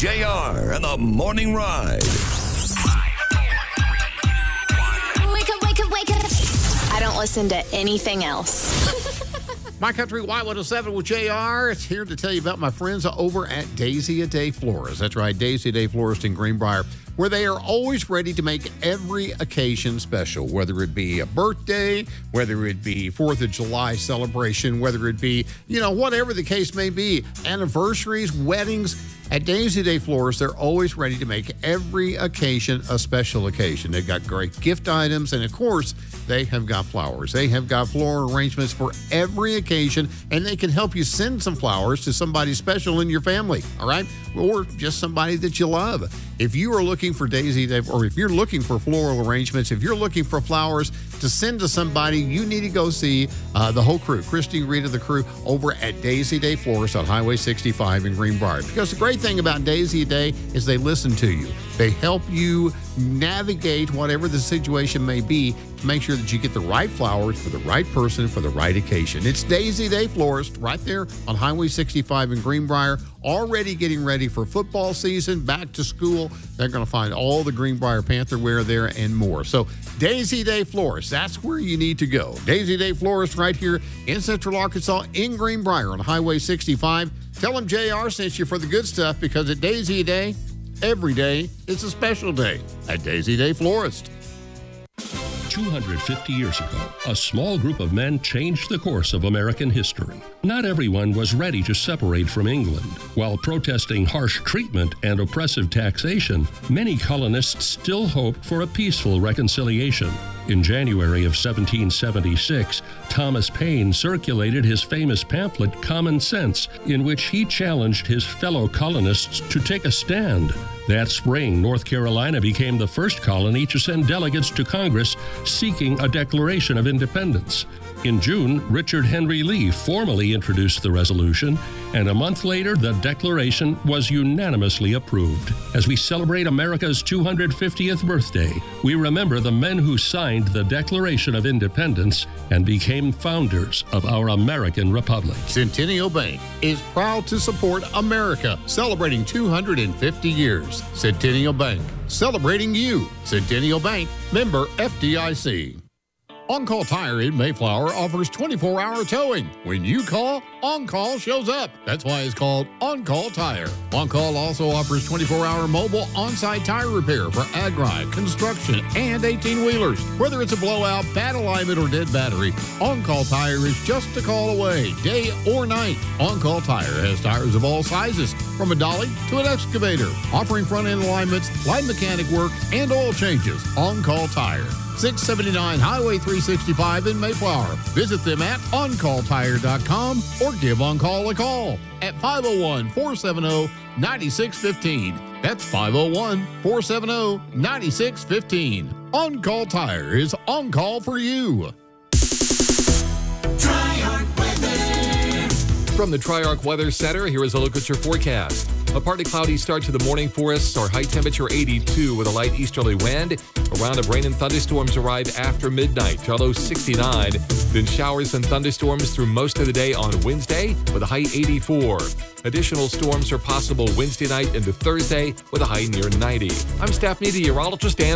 JR and the Morning Ride. Wake up, wake up, wake up. I don't listen to anything else. My Country Y107 with JR. It's here to tell you about my friends over at Daisy A Day Florist. That's right, Daisy A Day Florist in Greenbrier, where they are always ready to make every occasion special, whether it be a birthday, whether it be 4th of July celebration, whether it be, whatever the case may be, anniversaries, weddings. At Daisy A Day Florist, they're always ready to make every occasion a special occasion. They've got great gift items, and of course, they have got flowers. They have got floral arrangements for every occasion, and they can help you send some flowers to somebody special in your family, all right? Or just somebody that you love. If you are looking for Daisy Day, or if you're looking for floral arrangements, if you're looking for flowers to send to somebody, you need to go see the whole crew, Christy, Rita, the crew, over at Daisy Day Florist on Highway 65 in Greenbrier. Because the great thing about Daisy A Day is they listen to you. They help you navigate whatever the situation may be to make sure that you get the right flowers for the right person for the right occasion. It's Daisy Day Florist right there on Highway 65 in Greenbrier, already getting ready for football season, back to school. They're going to find all the Greenbrier Panther wear there and more. So Daisy Day Florist, that's where you need to go. Daisy Day Florist right here in Central Arkansas in Greenbrier on Highway 65. Tell them JR sent you for the good stuff, because at Daisy A Day, every day is a special day at Daisy Day Florist. 250 years ago, a small group of men changed the course of American history. Not everyone was ready to separate from England. While protesting harsh treatment and oppressive taxation, many colonists still hoped for a peaceful reconciliation. In January of 1776, Thomas Paine circulated his famous pamphlet, Common Sense, in which he challenged his fellow colonists to take a stand. That spring, North Carolina became the first colony to send delegates to Congress seeking a declaration of independence. In June, Richard Henry Lee formally introduced the resolution, and a month later, the declaration was unanimously approved. As we celebrate America's 250th birthday, we remember the men who signed the Declaration of Independence and became founders of our American Republic. Centennial Bank is proud to support America, celebrating 250 years. Centennial Bank, celebrating you. Centennial Bank, member FDIC. On-Call Tire in Mayflower offers 24-hour towing. When you call, On-Call shows up. That's why it's called On-Call Tire. On-Call also offers 24-hour mobile on-site tire repair for ag-ride, construction, and 18-wheelers. Whether it's a blowout, bad alignment, or dead battery, On-Call Tire is just a call away, day or night. On-Call Tire has tires of all sizes, from a dolly to an excavator, offering front-end alignments, light mechanic work, and oil changes. On-Call Tire. 679 Highway 365 in Mayflower. Visit them at OnCallTire.com or give On-Call a call at 501-470-9615. That's 501-470-9615. On-Call Tire is on call for you. Tri-Arc Weather. From the Tri-Arc Weather Center, here is a look at your forecast. A partly cloudy start to the morning for us. Our high temperature 82 with a light easterly wind. A round of rain and thunderstorms arrive after midnight. Our low 69. Then showers and thunderstorms through most of the day on Wednesday with a high 84. Additional storms are possible Wednesday night into Thursday with a high near 90. I'm staff meteorologist Dan